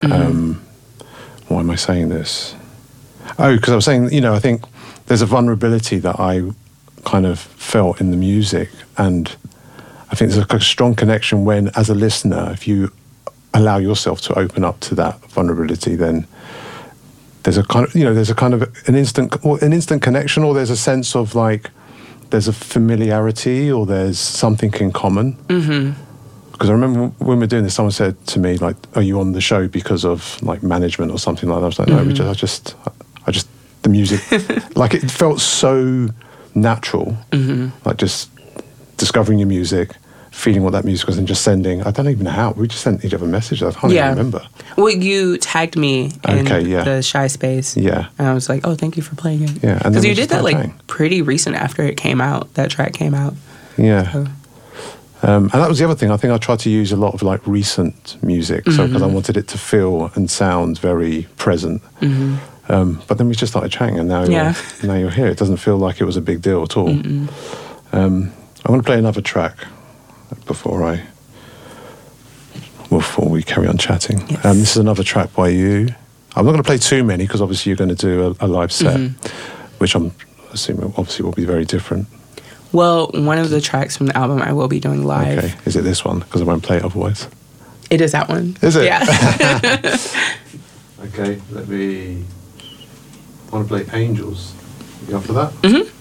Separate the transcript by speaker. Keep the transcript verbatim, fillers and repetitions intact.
Speaker 1: Mm-hmm.
Speaker 2: Um, why am I saying this? Oh, because I was saying, you know, I think there's a vulnerability that I kind of felt in the music, and I think there's a strong connection when, as a listener, if you allow yourself to open up to that vulnerability, then there's a kind of, you know, there's a kind of an instant, or an instant connection, or there's a sense of like, there's a familiarity, or there's something in common.
Speaker 1: Mm-hmm.
Speaker 2: Because I remember when we were doing this, someone said to me, like, "Are you on the show because of like management or something like that?" I was like, "No,
Speaker 1: mm-hmm.
Speaker 2: we just, I just, I just, the music, like it felt so natural,
Speaker 1: mm-hmm.
Speaker 2: like just discovering your music, feeling what that music was, and just sending. I don't even know how. We just sent each other messages. I can't
Speaker 1: yeah.
Speaker 2: even remember.
Speaker 1: Well, you tagged me in
Speaker 2: okay, yeah.
Speaker 1: the Shy Space.
Speaker 2: Yeah.
Speaker 1: And I was like, oh, thank you for playing it.
Speaker 2: Yeah.
Speaker 1: Because you did that like chatting. pretty recent after it came out. That track came out.
Speaker 2: Yeah.
Speaker 1: So.
Speaker 2: Um, and that was the other thing. I think I tried to use a lot of like recent music, so because
Speaker 1: mm-hmm.
Speaker 2: I wanted it to feel and sound very present.
Speaker 1: Mm-hmm.
Speaker 2: Um, but then we just started chatting, and now
Speaker 1: yeah.
Speaker 2: you're, now you're here. It doesn't feel like it was a big deal at all. Um, I'm going to play another track before I before we carry on chatting.
Speaker 1: Yes.
Speaker 2: Um, this is another track by you. I'm not going to play too many because obviously you're going to do a, a live set, mm-hmm. which I'm assuming obviously will be very different.
Speaker 1: Well, one of the tracks from the album I will be doing live.
Speaker 2: Okay, is it this one? Because I won't play it otherwise.
Speaker 1: It is that one.
Speaker 2: Is it?
Speaker 1: Yeah.
Speaker 2: Okay, let me... I want to play Angels. You up for that?
Speaker 1: Mm-hmm.